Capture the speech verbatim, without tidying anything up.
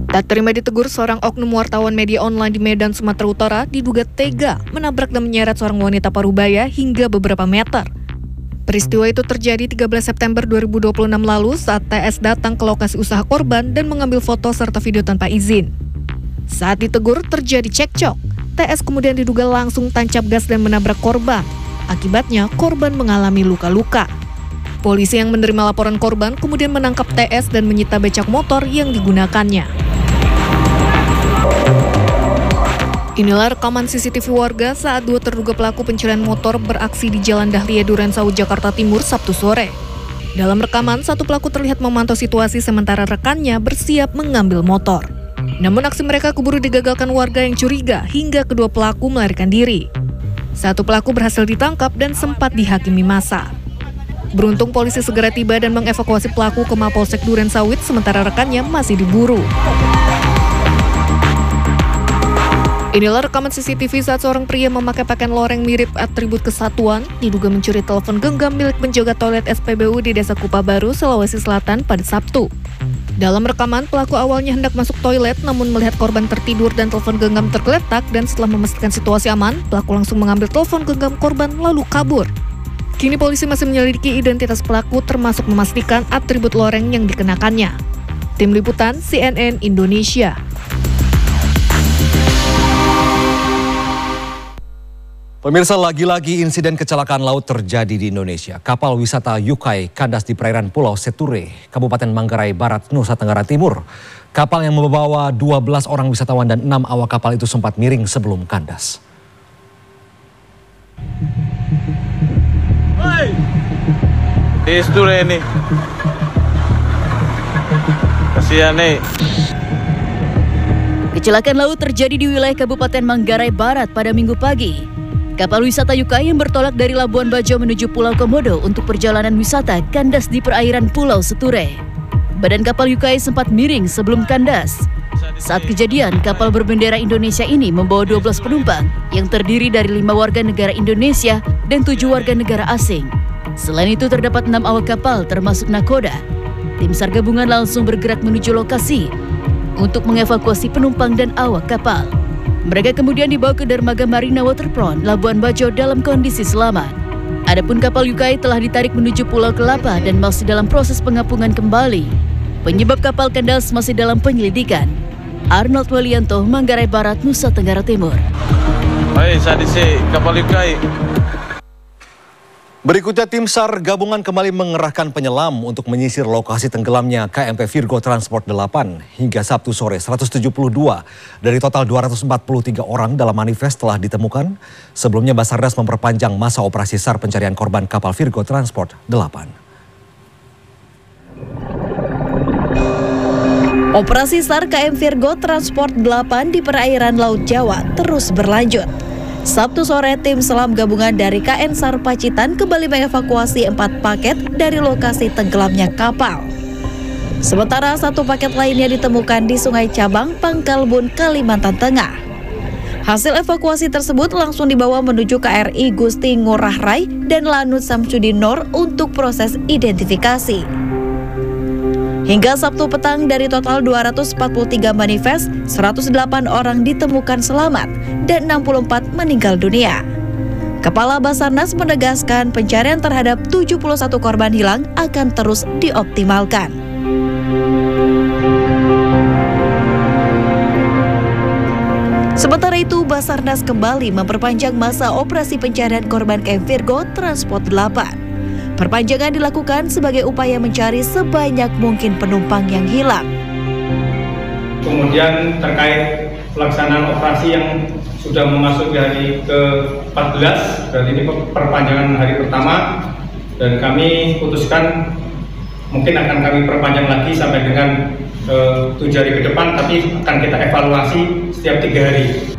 Tak terima ditegur, seorang oknum wartawan media online di Medan, Sumatera Utara diduga tega menabrak dan menyeret seorang wanita parubaya hingga beberapa meter. Peristiwa itu terjadi tiga belas September dua ribu dua puluh enam lalu saat T S datang ke lokasi usaha korban dan mengambil foto serta video tanpa izin. Saat ditegur, terjadi cekcok. T S kemudian diduga langsung tancap gas dan menabrak korban. Akibatnya, korban mengalami luka-luka. Polisi yang menerima laporan korban kemudian menangkap T S dan menyita becak motor yang digunakannya. Inilah rekaman C C T V warga saat dua terduga pelaku pencurian motor beraksi di Jalan Dahlia Durensawit, Jakarta Timur, Sabtu sore. Dalam rekaman, satu pelaku terlihat memantau situasi sementara rekannya bersiap mengambil motor. Namun aksi mereka keburu digagalkan warga yang curiga hingga kedua pelaku melarikan diri. Satu pelaku berhasil ditangkap dan sempat dihakimi massa. Beruntung polisi segera tiba dan mengevakuasi pelaku ke Mapolsek Durensawit sementara rekannya masih diburu. Inilah rekaman C C T V saat seorang pria memakai pakaian loreng mirip atribut kesatuan diduga mencuri telepon genggam milik penjaga toilet S P B U di Desa Kupabaru, Sulawesi Selatan pada Sabtu. Dalam rekaman, pelaku awalnya hendak masuk toilet namun melihat korban tertidur dan telepon genggam tergeletak dan setelah memastikan situasi aman, pelaku langsung mengambil telepon genggam korban lalu kabur. Kini polisi masih menyelidiki identitas pelaku termasuk memastikan atribut loreng yang dikenakannya. Tim Liputan C N N Indonesia. Pemirsa, lagi-lagi insiden kecelakaan laut terjadi di Indonesia. Kapal wisata Yukai kandas di perairan Pulau Seture, Kabupaten Manggarai Barat, Nusa Tenggara Timur. Kapal yang membawa dua belas orang wisatawan dan enam awak kapal itu sempat miring sebelum kandas. Hei, di Seture ini. Kasihan nih. Kecelakaan laut terjadi di wilayah Kabupaten Manggarai Barat pada Minggu pagi. Kapal wisata Yukai yang bertolak dari Labuan Bajo menuju Pulau Komodo untuk perjalanan wisata kandas di perairan Pulau Seture. Badan kapal Yukai sempat miring sebelum kandas. Saat kejadian, kapal berbendera Indonesia ini membawa dua belas penumpang yang terdiri dari lima warga negara Indonesia dan tujuh warga negara asing. Selain itu terdapat enam awak kapal termasuk nakoda. Tim SAR gabungan langsung bergerak menuju lokasi untuk mengevakuasi penumpang dan awak kapal. Mereka kemudian dibawa ke dermaga Marina Waterfront, Labuan Bajo dalam kondisi selamat. Adapun kapal Yukai telah ditarik menuju Pulau Kelapa dan masih dalam proses pengapungan kembali. Penyebab kapal kandas masih dalam penyelidikan. Arnold Walianto, Manggarai Barat, Nusa Tenggara Timur. Baik, saat ini kapal Yukai. Berikutnya, tim SAR gabungan kembali mengerahkan penyelam untuk menyisir lokasi tenggelamnya K M P Virgo Transport delapan. Hingga Sabtu sore, seratus tujuh puluh dua dari total dua ratus empat puluh tiga orang dalam manifest telah ditemukan. Sebelumnya, Basarnas memperpanjang masa operasi SAR pencarian korban kapal Virgo Transport delapan. Operasi SAR K M Virgo Transport delapan di perairan Laut Jawa terus berlanjut. Sabtu sore, tim selam gabungan dari K N SAR Pacitan kembali mengevakuasi empat paket dari lokasi tenggelamnya kapal. Sementara satu paket lainnya ditemukan di Sungai Cabang, Pangkalbun, Kalimantan Tengah. Hasil evakuasi tersebut langsung dibawa menuju K R I Gusti Ngurah Rai dan Lanut Samsudin Nor untuk proses identifikasi. Hingga Sabtu petang, dari total dua ratus empat puluh tiga manifest, seratus delapan orang ditemukan selamat dan enam puluh empat meninggal dunia. Kepala Basarnas menegaskan pencarian terhadap tujuh puluh satu korban hilang akan terus dioptimalkan. Sementara itu, Basarnas kembali memperpanjang masa operasi pencarian korban K M Virgo Transport delapan. Perpanjangan dilakukan sebagai upaya mencari sebanyak mungkin penumpang yang hilang. Kemudian terkait pelaksanaan operasi yang sudah memasuki hari ke empat belas, berarti ini perpanjangan hari pertama, dan kami putuskan mungkin akan kami perpanjang lagi sampai dengan tujuh hari ke depan, tapi akan kita evaluasi setiap tiga hari.